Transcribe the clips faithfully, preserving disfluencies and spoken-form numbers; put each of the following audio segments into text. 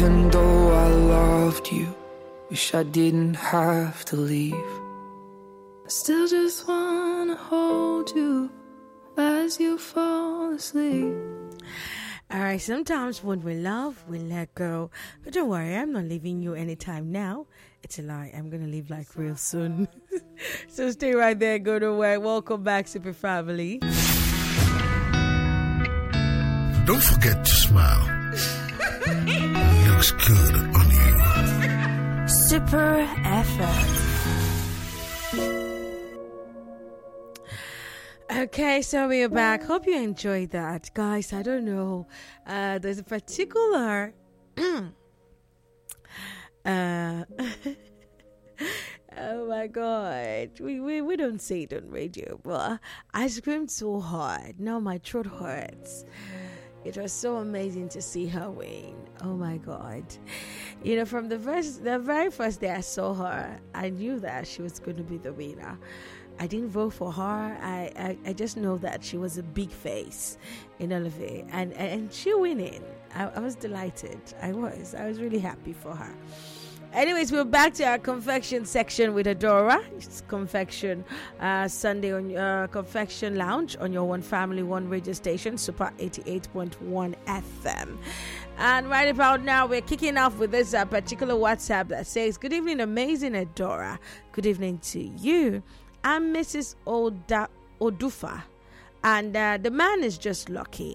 Even though I loved you, wish I didn't have to leave. I still just wanna hold you as you fall asleep. All right, sometimes when we love, we let go. But don't worry, I'm not leaving you anytime now. It's a lie. I'm going to leave like real soon. So stay right there. Go to work. Welcome back, Super Family. Don't forget to smile. It looks good on you. Super F M. Okay, so we are back. Hope you enjoyed that. Guys, I don't know. Uh, there's a particular... uh, oh my God. We, we we don't say it on radio, but I screamed so hard. Now my throat hurts. It was so amazing to see her win. Oh my God. You know, from the first, the very first day I saw her, I knew that she was going to be the winner. I didn't vote for her. I, I, I just know that she was a big face in all of it. And, and she winning. I, I was delighted. I was. I was really happy for her. Anyways, we're back to our confection section with Adora. It's confection uh, Sunday on uh, Confection Lounge on your One Family, One radio station, Super eighty-eight point one F M. And right about now, we're kicking off with this uh, particular WhatsApp that says, "Good evening, amazing Adora. Good evening to you. I'm Missus Oda- Odufa, and uh, the man is just lucky.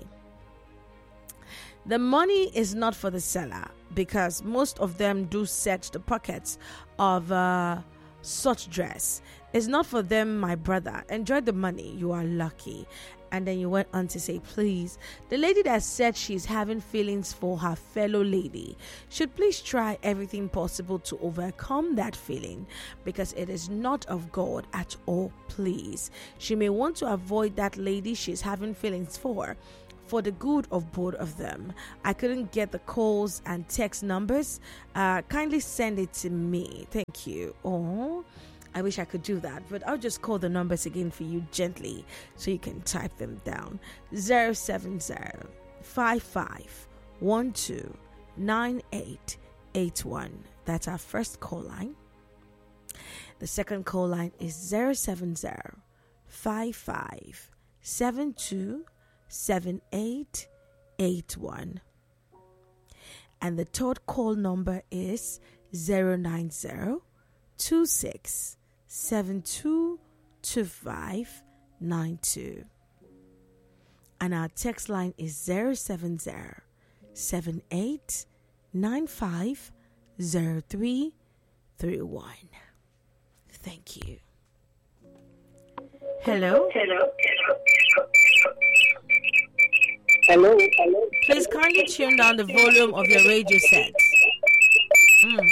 The money is not for the seller because most of them do search the pockets of uh, such dress. It's not for them, my brother. Enjoy the money. You are lucky." And then you went on to say, please, the lady that said she's having feelings for her fellow lady should please try everything possible to overcome that feeling because it is not of God at all, please. She may want to avoid that lady she's having feelings for, for the good of both of them. I couldn't get the calls and text numbers. Uh, kindly send it to me. Thank you. Oh, I wish I could do that, but I'll just call the numbers again for you gently so you can type them down. zero seven zero, five five one two, nine eight eight one. That's our first call line. The second call line is zero seven zero, five five seven two, seven eight eight one. And the third call number is zero nine zero, two six seven two two five nine two. And our text line is zero seven zero, seven eight nine five zero three three one. Thank you. Hello? Hello? Hello? Hello? Please kindly tune down the volume of your radio set. Mm.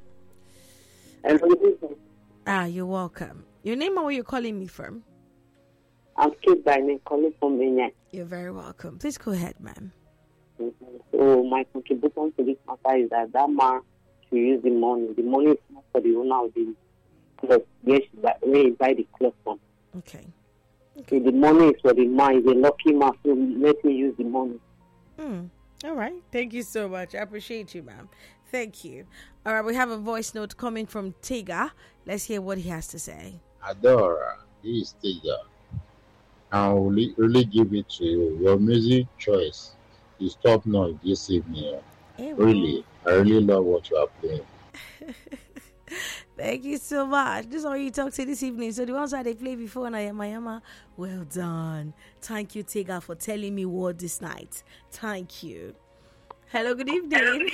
Hello? Ah, you're welcome. Your name and where you're calling me from? I'm Kate by name, calling from Kenya. You're very welcome. Please go ahead, ma'am. Mm-hmm. So my contribution to this matter is that that man should use the money. The money is not for the owner of the club. Yes, where he buy the club from. Okay. Okay. So the money is for the man. He's a lucky man, so let me use the money. Mm. All right. Thank you so much. I appreciate you, ma'am. Thank you. All right, we have a voice note coming from Tiga. Let's hear what he has to say. Adora, this is Tiga. I will really, really give it to you. Your music choice is top notch this evening. Hey, really, I really love what you are playing. Thank you so much. This is all you talk to this evening. So the ones that they played before na Yama, well done. Thank you, Tiga, for telling me what this night. Thank you. Hello, good evening.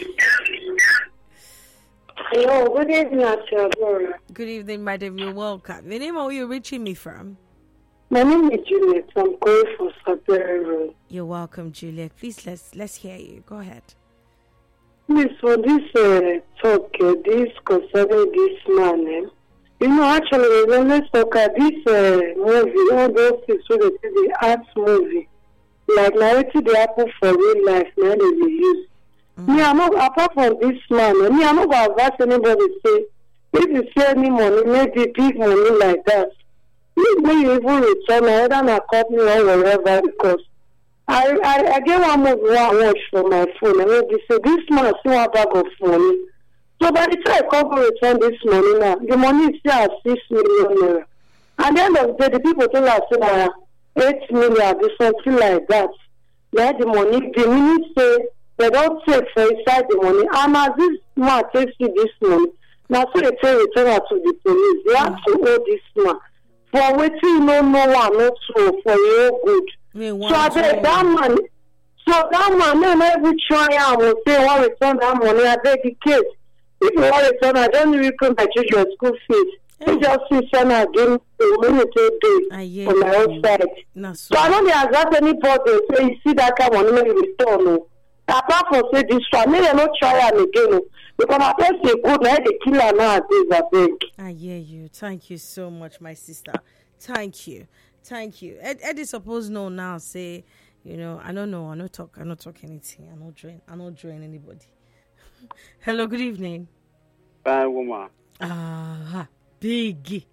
Hello, good evening, Adora. Good evening, madam. You're welcome. The name of where you're reaching me from? My name is Juliet. I'm calling for Sapere Road. You're welcome, Juliet. Please, let's let's hear you. Go ahead. Please, for this uh, talk, uh, this concerning this man, eh? You know, actually, when let's talk about this uh, movie, all those things, so they say the art movie, like narrative they happen for real life, now they will use. Mm-hmm. Me, I'm not, apart from this man, me, I'm not going to advise anybody say, if you see any money, maybe big money like that, you may even return either a company or whatever, because I, I, I get one movie where I watch for my phone, and they say, this man still have bag of money. So by the time I come to return this money now, the money is still at six million naira. At the end of the day, the people tell us uh, eight million, something like that. They had the money, the minute say they don't take for inside the money. And as this man takes you this money, now so they tell return her to the police. They have to owe this man. For waiting, you know, no one, not so, for your good. So I said, that man, so that man, then every try I will say, I return that money, I beg the kids. If you want to return, I don't even come back to your school fees. You just see son again, the minute day on my own side. So, so I don't ask anybody, say, you see that kind of money return. No. Apart from say this one, maybe not try and again. No. Because I first say, good, I had a killer nowadays, I beg. I hear you. Thank you so much, my sister. Thank you. Thank you. Ed, Eddie suppose no now say, you know, I don't know, I don't talk, I don't talk anything. I don't join, I don't join anybody. Hello, good evening. Fine woman. Ah, uh, Biggie.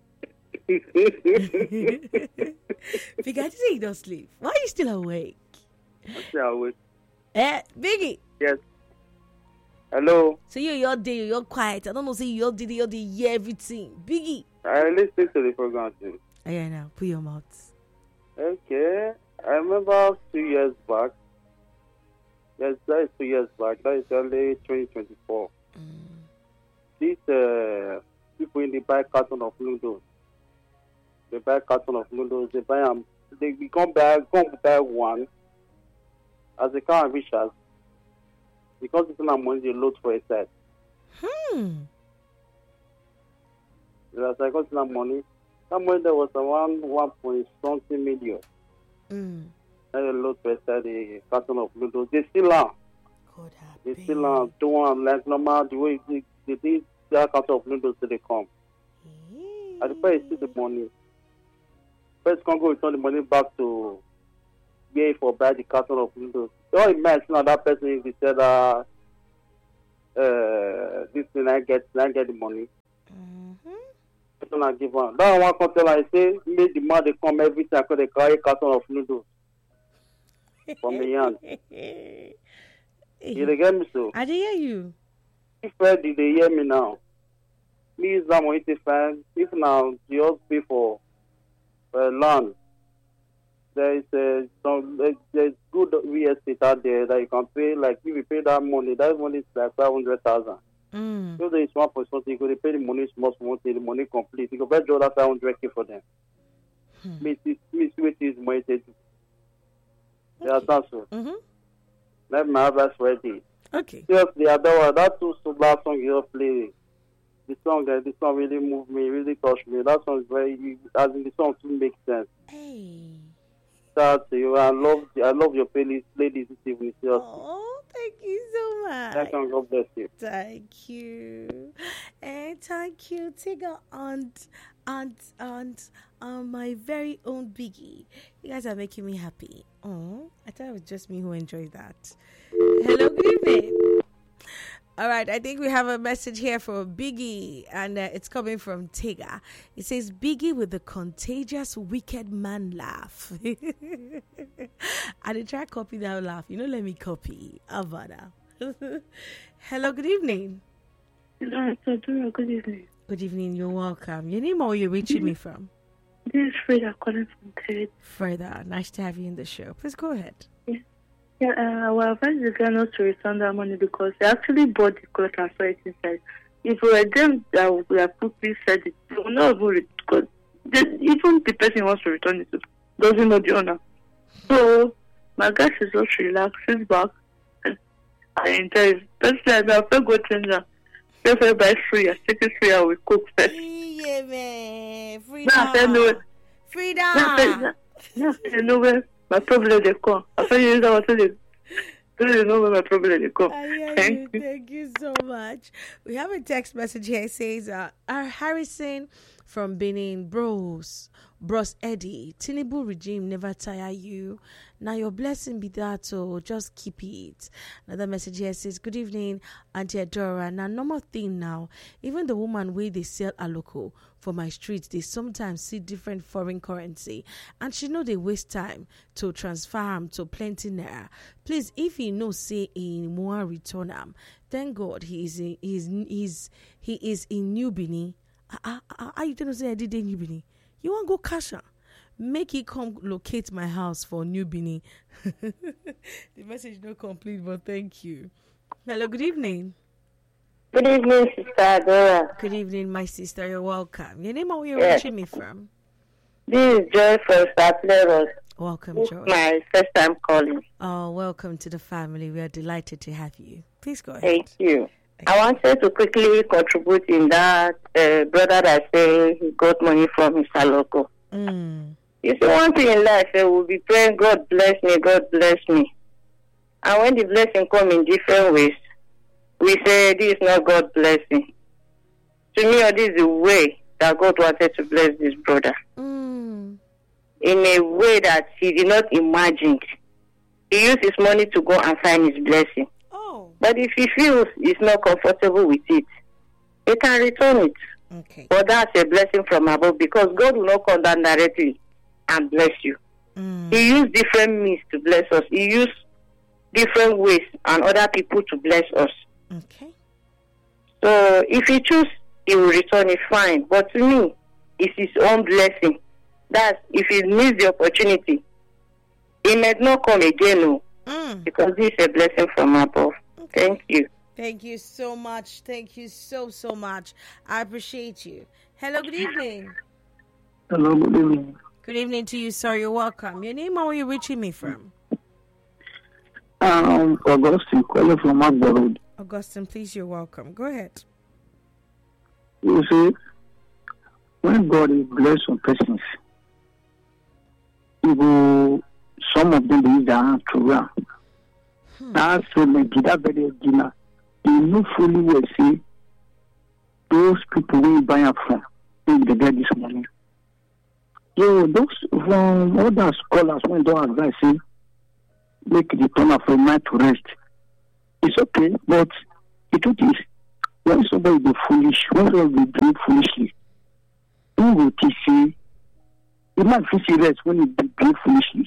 Biggie, I say you don't sleep. Why are you still awake? I'm still awake. Eh, Biggie. Yes. Hello. So you, you're there, you're quiet. I don't know, say you're there, you're there, yeah, everything. Biggie. I listen to the program too. Yeah, now put your mouth. Okay. I remember two years back. Yes, that is two years back. That is early twenty twenty-four. Mm. These uh, people in the buy carton of noodles. They buy carton of noodles. They buy them. They become buy, come buy one. As they can't reach us, because it's not money they load for a set. Hmm. As I got that money, that money there was around one point something million. Hmm. Then they load for a set a carton of noodles. They still are. God, they still are doing like normal the way they, they did that carton of noodles till they come. At the first, see the money. First, can go return the money back to pay for buy the carton of noodles. Don't imagine now that person if he said, uh, uh, this thing I get, I get the money. Mm-hmm. Person I give one. That one can tell I say, make the man they come every time because they carry a carton of noodles from the hand. You get me so? I did hear you. If uh, did they hear me now? Me is that money to find. If now you also pay for uh, land. There is uh, some uh, there's good real estate out there that you can pay. Like if you pay that money, that money is like five hundred thousand. Mm. So there is one point something. You could pay the money small, small till the money complete. You can pay that five hundred k for them. Hmm. Me see, me see what is money to do. Yeah, that's so. Mm-hmm. Let me have that ready. Okay. Seriously, I don't that two last song you play. The song that the song really moved me, really touched me. That song is very, as in the song too makes sense. Hey. That's you. I love, I love your playlist, ladies this evening. Seriously. Oh, thank you so much. Thank you. God bless you. Thank you, and thank you, Tigger, and and and um, my very own Biggie. You guys are making me happy. Oh, I thought it was just me who enjoyed that. Hello, good evening. All right, I think we have a message here for Biggie, and uh, it's coming from Tigger. It says, Biggie with the contagious wicked man laugh. I did try to copy that laugh. You know, let me copy. Avada. Hello, good evening. Hello, good evening. Good evening, you're welcome. Your name or where you're reaching me from? This is Freda calling from Ted. Freda, nice to have you in the show. Please go ahead. Yeah, uh, I will advise the guy not to return that money because they actually bought the cloth and saw it inside. If we were them that would have quickly said it, they will not even because even the person who wants to return it doesn't know the owner. So, my guy should just relax, sit back, and I enjoy it. That's like I'll go change that. If I buy free, I take it free, I will cook first. Yeah, man. Frida. Now, I know it. Frida. Now, I know where my problem they come. I tell you that I don't you know where my problem they come. I hear Thank you. you. Thank you so much. We have a text message here. It says, uh, our Harrison from Benin. Bros, Bros Eddie, Tinubu regime never tire you. Now your blessing be that, so just keep it. Another message here says, good evening, Auntie Adora. Now, normal thing now, even the woman where they sell aloko for my street, they sometimes see different foreign currency, and she know they waste time to transfer them to plenty naira. Please, if he know say in more return am, thank God he is in, he is he's, he is in New Benin. Ah, ah, ah, you don't say I did in New Benin. You want to go cash am? Make it come locate my house for New Benin. The message not complete, but thank you. Hello, good evening. Good evening, Sister Adora. Good evening, my sister. You're welcome. Your name and where you're Yes. reaching me from? This is Joy from Stapleros. Welcome, This is Joy. my first time calling. Oh, welcome to the family. We are delighted to have you. Please go ahead. Thank you. I wanted to quickly contribute in that uh, brother that say he got money from Mister Loco. Mm. You see, one thing in life, eh, we'll be praying, God bless me, God bless me. And when the blessing come in different ways, we say, this is not God's blessing. To me, this is the way that God wanted to bless this brother. Mm. In a way that he did not imagine. He used his money to go and find his blessing. Oh, But if he feels he's not comfortable with it, he can return it. okay. But that's a blessing from above, because God will not come down directly and bless you. Mm. He used different means to bless us. He used different ways and other people to bless us. Okay. So if he chooses, he will return it fine. But to me, it's his own blessing. That's if he missed the opportunity, it might not come again, no, Mm. because this is a blessing from above. Okay. Thank you. Thank you so much. Thank you so, so much. I appreciate you. Hello, good evening. Hello, good evening. Good evening to you, sir. You're welcome. Your name and where you reaching me from? Um, Augustine, calling from Agbo Road. Augustine, please, you're welcome. Go ahead. You see, when God is bless some persons, he will, some of them use their hands to run. Hmm. That's so maybe that very dinner. They know fully well, see, those people will buy up from, if they get this money. So those from other scholars, when they advise, say, make the turn of a mind to rest. It's okay, but the truth is, when somebody be foolish, when somebody be doing foolishly, who will teach you? You might feel serious when you be doing foolishly.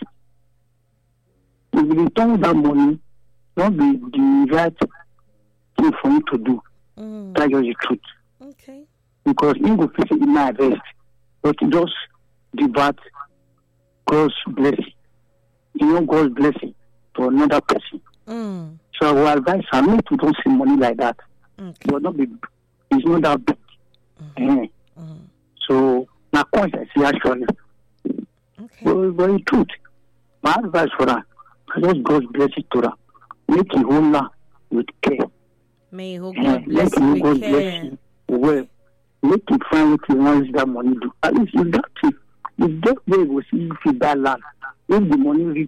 If you return that money, not be the right thing for you to do. Mm. That's just the truth. Okay. Because you will feel in my rest, but you just divert God's blessing. You know God's blessing to another person. Mm. So I will advise her not to don't see money like that. Okay. But not be, it's not that big. Mm. Eh. Mm. So, now conscience actually. Okay. But, but the truth, my advice for her, I just God's blessing to her. Make it hold her with care. May who Eh, God bless Make you it with God care. bless you well. Make it find what you want that money do. At least you got it. If that way will see if you buy land, if the money reach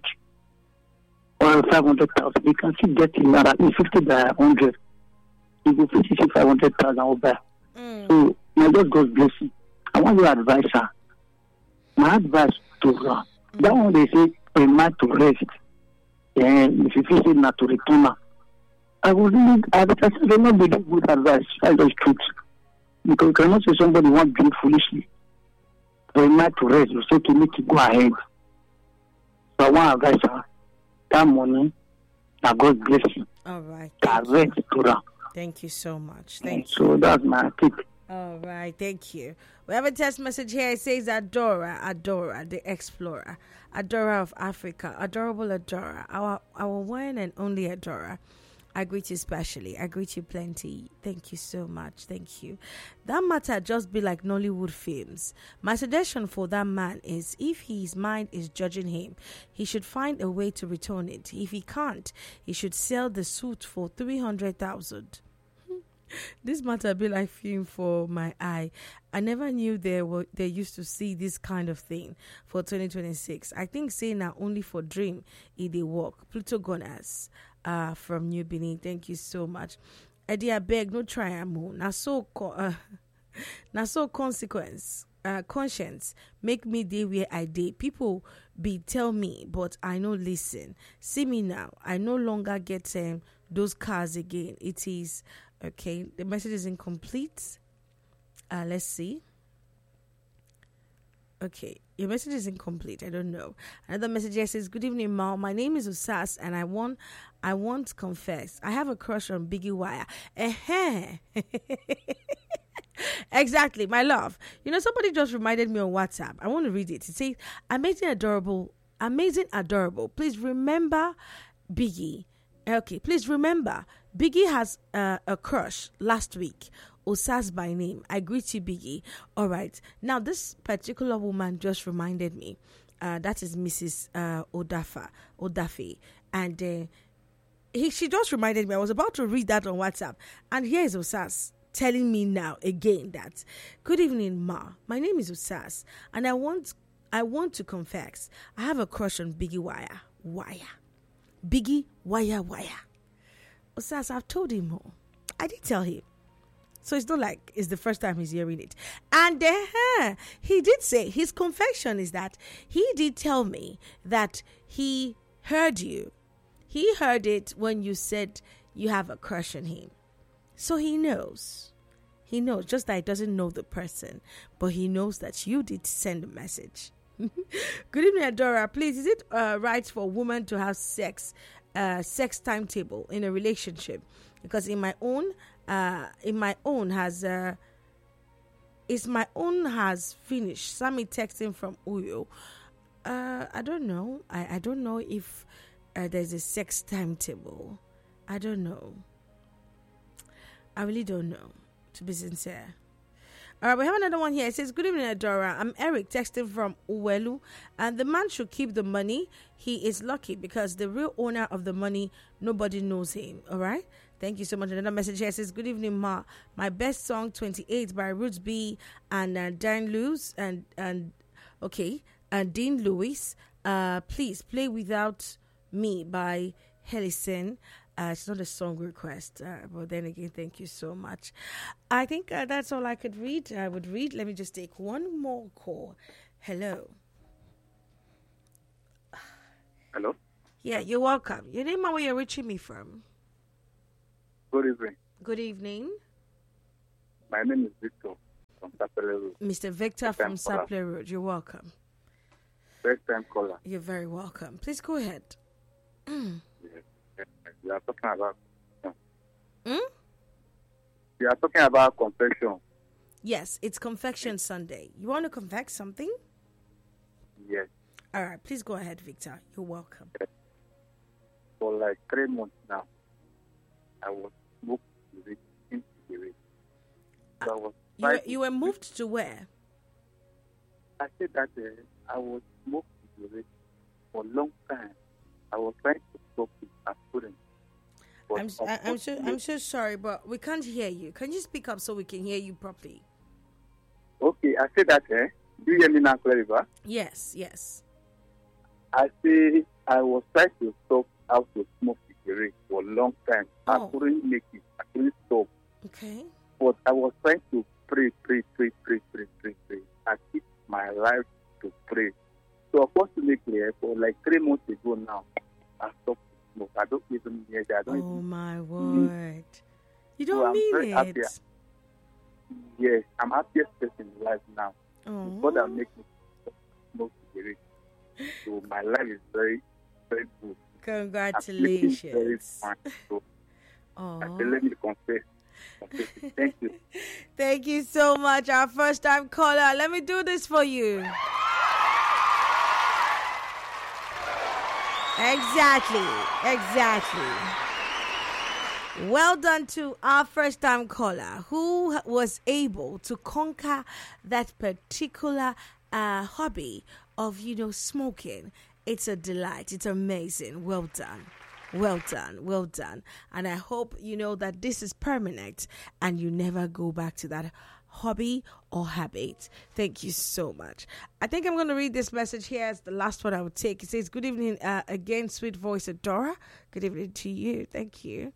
or five hundred thousand, you can still get it at least fifty by hundred. You go fifty to five hundred thousand over. Mm. So now just God's blessing. I want to advise her. My advice to her. That one they say a man to rest. And if you feel say not to return her, I would really I would say they not be good advice. That's just truth. Because you cannot say somebody want to do foolishly. For a man to rest, you say to make it go ahead. So I want to advise her. That money, that God bless you. All right. That Thank rest you. to her. Thank you so much. Thank you. So that's my tip. All right, thank you. We have a text message here. It says Adora, Adora, the explorer, Adora of Africa, adorable Adora, our our one and only Adora. I greet you specially. I greet you plenty. Thank you so much. Thank you. That matter just be like Nollywood films. My suggestion for that man is if his mind is judging him, he should find a way to return it. If he can't, he should sell the suit for three hundred thousand. This matter be like film for my eye. I never knew they were they used to see this kind of thing for twenty twenty-six. I think saying now only for dream it they work. Pluto Gunners uh from New Benin. Thank you so much. Eddie, I beg no try amo. Now so co- uh, Now, so consequence, uh, conscience make me day where I day. People be tell me, but I no listen. See me now. I no longer get um, those cars again. It is okay. The message is incomplete. Uh, let's see. Okay, your message is incomplete. I don't know. Another message here says, "Good evening, Ma. My name is Usas, and I want, I want to confess. I have a crush on Biggie Wire." Eh-heh. Exactly, my love. You know, somebody just reminded me on WhatsApp. I want to read it. It says, "Amazing, adorable, amazing, adorable. Please remember Biggie. Okay, please remember Biggie has uh, a crush last week. Osas by name. I greet you, Biggie." All right. Now, this particular woman just reminded me. Uh, that is Missus Uh, Odafa, Odafe. And uh, he, she just reminded me. I was about to read that on WhatsApp. And here is Osas telling me now again that, "Good evening, Ma. My name is Osas. And I want, I want to confess. I have a crush on Biggie Wire. Wire. Biggie Wire Wire." Osas, I've told him more. I did tell him. So it's not like it's the first time he's hearing it. And uh, he did say, his confession is that he did tell me that he heard you. He heard it when you said you have a crush on him. So he knows. He knows, just that he doesn't know the person. But he knows that you did send a message. Good evening, Adora. Please, is it uh, right for a woman to have sex, uh, sex timetable in a relationship? Because in my own... Uh, in my own has uh, is my own has finished. Sammy texting from Uyo. Uh, I don't know. I, I don't know if uh, there's a sex timetable. I don't know. I really don't know, to be sincere. All right, we have another one here. It says, "Good evening, Adora. I'm Eric texting from Uwelu, and the man should keep the money. He is lucky because the real owner of the money, nobody knows him." All right. Thank you so much. Another message here says, "Good evening, Ma. My best song, twenty-eight by Roots B and uh, Dan Lewis and and okay, and Dean Lewis. Uh, please play Without Me by Helison." Uh, it's not a song request, uh, but then again, thank you so much. I think uh, that's all I could read. I would read. Let me just take one more call. Hello. Hello. Yeah, you're welcome. Your name and where you're reaching me from? Good evening. Good evening. My name is Victor from Sapele Road. Mister Victor from Sapele Road. You're welcome. First time caller. You're very welcome. Please go ahead. Yes. We are talking about. Mm? We are talking about confession. Yes, it's Confection Sunday. You want to confess something? Yes. All right, please go ahead, Victor. You're welcome. For like three months now, I was moved to the into the race. So I was you, were, you were moved to where? I said that uh, I was moved to the race for a long time. I was trying to stop it. I couldn't. But I'm I, I'm so I'm so sorry, but we can't hear you. Can you speak up so we can hear you properly? Okay, I said that. Eh? Do you hear me now, Clarissa? Yes, yes. I say I was trying to stop how to smoke cigarette for a long time. Oh. I couldn't make it. I couldn't stop. Okay. But I was trying to pray, pray, pray, pray, pray, pray, pray. I keep my life to pray. So unfortunately, for like three months ago now, I stopped to smoke. I don't even hear that. I don't Oh even my word! You don't So I'm mean very it. happy. Yes, I'm happiest person in life now. Oh. God that make me smoke cigarette. So my life is very, very good. Congratulations. I'm very fine. So Oh. I say, let me confess. confess it. Thank you. Thank you so much, our first time caller. Let me do this for you. Exactly. Exactly. Well done to our first time caller who was able to conquer that particular uh, hobby of, you know, smoking. It's a delight. It's amazing. Well done. Well done. Well done. And I hope you know that this is permanent and you never go back to that hobby or habit. Thank you so much. I think I'm going to read this message here as the last one I would take. It says, "Good evening uh, again, sweet voice Adora." Good evening to you. Thank you.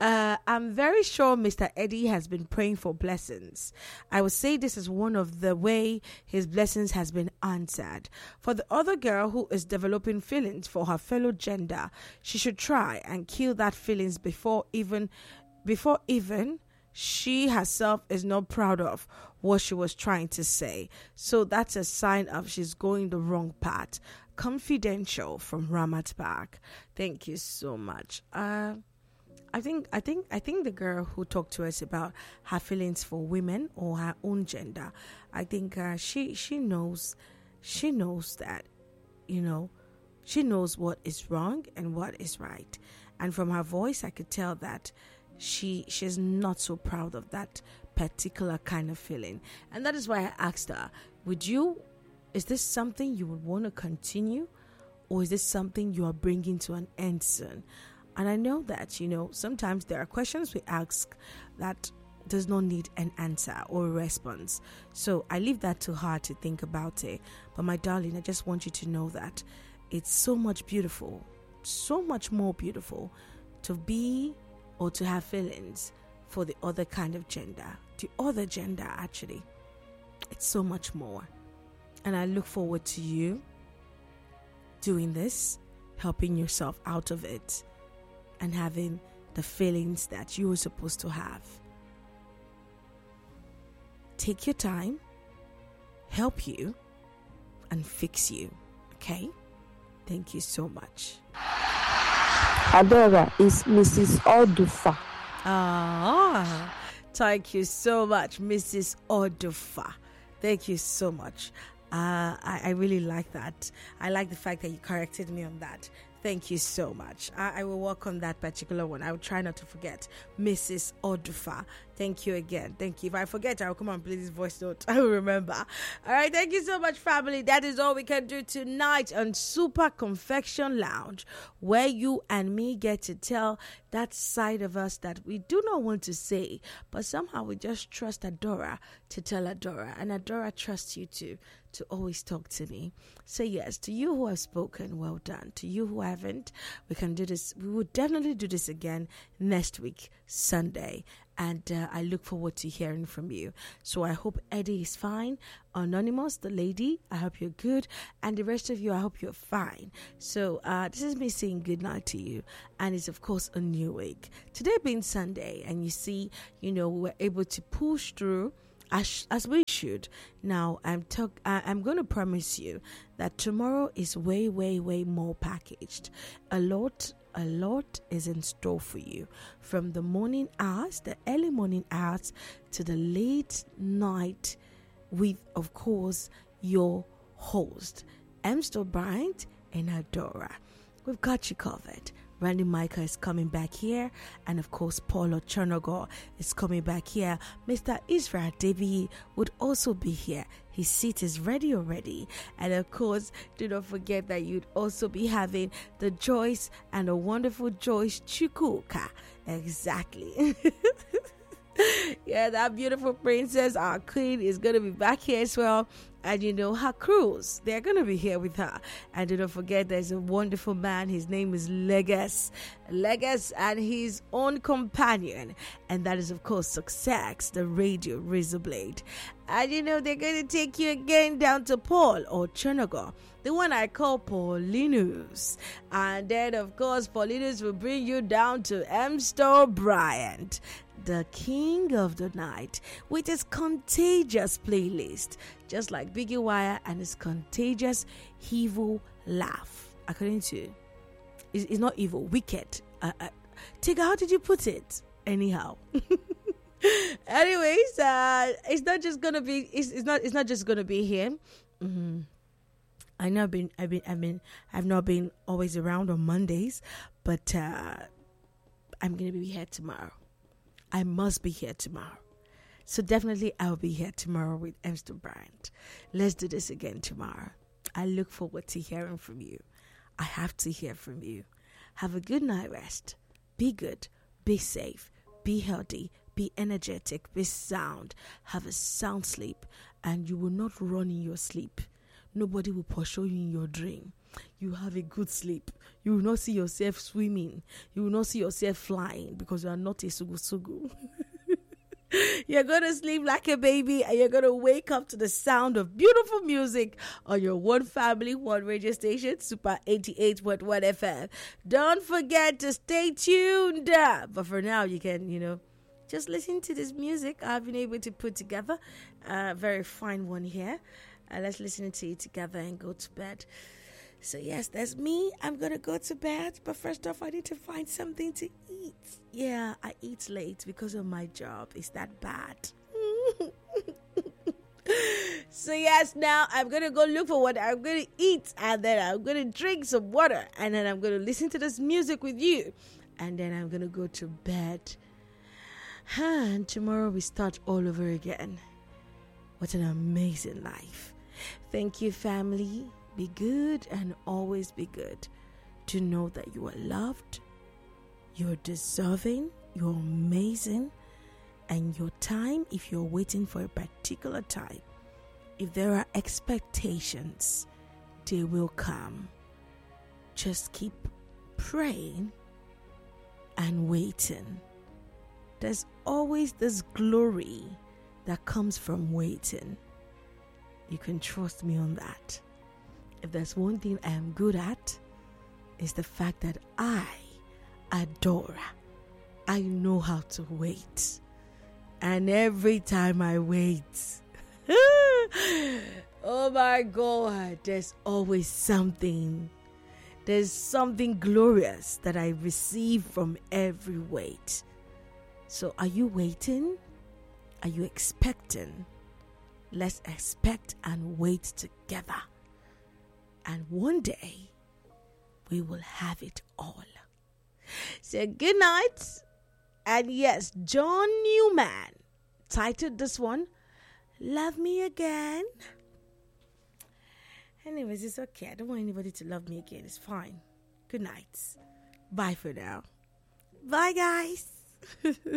Uh, I'm very sure Mister Eddie has been praying for blessings. I would say this is one of the way his blessings has been answered. For the other girl who is developing feelings for her fellow gender, she should try and kill that feelings before even, before even she herself is not proud of what she was trying to say. So that's a sign of she's going the wrong path. Confidential from Ramat Park. Thank you so much. Uh, I think I think I think the girl who talked to us about her feelings for women or her own gender, I think uh, she she knows she knows that, you know, she knows what is wrong and what is right. And from her voice, I could tell that she she's not so proud of that particular kind of feeling. And that is why I asked her, would you, is this something you would want to continue, or is this something you are bringing to an end soon? And I know that, you know, sometimes there are questions we ask that does not need an answer or a response. So I leave that to her to think about it. But my darling, I just want you to know that it's so much beautiful, so much more beautiful to be or to have feelings for the other kind of gender, the other gender actually. It's so much more. And I look forward to you doing this, helping yourself out of it, and having the feelings that you were supposed to have. Take your time, help you, and fix you. Okay? Thank you so much. Adora is Missus Odufa. Ah, thank you so much, Missus Odufa. Thank you so much. Uh, I, I really like that. I like the fact that you corrected me on that. Thank you so much. I, I will work on that particular one. I will try not to forget. Missus Odufa. Thank you again. Thank you. If I forget, I will come and play this voice note. I will remember. All right. Thank you so much, family. That is all we can do tonight on Super Confection Lounge, where you and me get to tell that side of us that we do not want to say, but somehow we just trust Adora to tell Adora, and Adora trusts you too to always talk to me. So yes, to you who have spoken, well done. To you who haven't, we can do this. We will definitely do this again next week, Sunday. And uh, I look forward to hearing from you. So I hope Eddie is fine. Anonymous, the lady, I hope you're good. And the rest of you, I hope you're fine. So uh, this is me saying good night to you. And it's, of course, a new week. Today being Sunday, and you see, you know, we were able to push through as, as we should. Now, I'm talk. I, I'm going to promise you that tomorrow is way, way, way more packaged. A lot A lot is in store for you, from the morning hours, the early morning hours, to the late night with, of course, your host, Emsto Bryant and Adora. We've got you covered. Randy Micah is coming back here, and of course Paulo Chernogo is coming back here. Mister Israel Devi would also be here. His seat is ready already. And of course, do not forget that you'd also be having the Joyce and the wonderful Joyce Chukwuka. Exactly. Yeah, that beautiful princess, our queen, is going to be back here as well. And you know, her crews, they're going to be here with her. And do not forget, there's a wonderful man. His name is Legas. Legas and his own companion. And that is, of course, Success, the radio razor blade. And you know, they're going to take you again down to Paul or Chernogo, the one I call Paulinus. And then, of course, Paulinus will bring you down to Emsto Bryant, the king of the night, with his contagious playlist, just like Biggie Wire and his contagious evil laugh. According to, it's, it's not evil, wicked. Uh, uh, Tigger, how did you put it? Anyhow. Anyways, uh, it's not just gonna be. It's, it's not. It's not just gonna be him. Mm-hmm. I know I've been. I've been. I've been. I've not been always around on Mondays, but uh, I'm gonna be here tomorrow. I must be here tomorrow. So definitely I'll be here tomorrow with Emsto Bryant. Let's do this again tomorrow. I look forward to hearing from you. I have to hear from you. Have a good night rest. Be good. Be safe. Be healthy. Be energetic. Be sound. Have a sound sleep. And you will not run in your sleep. Nobody will pursue you in your dream. You have a good sleep. You will not see yourself swimming. You will not see yourself flying because you are not a sugu sugu. You're going to sleep like a baby and you're going to wake up to the sound of beautiful music on your one family, one radio station, Super eighty-eight point one F M. Don't forget to stay tuned. But for now, you can, you know, just listen to this music I've been able to put together. A very fine one here. Uh, let's listen to it together and go to bed. So yes, that's me. I'm going to go to bed. But first off, I need to find something to eat. Yeah, I eat late because of my job. Is that bad? So yes, now I'm going to go look for what I'm going to eat. And then I'm going to drink some water. And then I'm going to listen to this music with you. And then I'm going to go to bed. And tomorrow we start all over again. What an amazing life. Thank you, family. Be good and always be good. To know that you are loved, you're deserving, you're amazing, and your time, if you're waiting for a particular time, if there are expectations, they will come. Just keep praying and waiting. There's always this glory that comes from waiting. You can trust me on that. If there's one thing I am good at, is the fact that I, Adora, I know how to wait. And every time I wait, oh my God, there's always something. There's something glorious that I receive from every wait. So are you waiting? Are you expecting? Let's expect and wait together. And one day, we will have it all. So good night. And yes, John Newman titled this one, Love Me Again. Anyways, it's okay. I don't want anybody to love me again. It's fine. Good night. Bye for now. Bye, guys.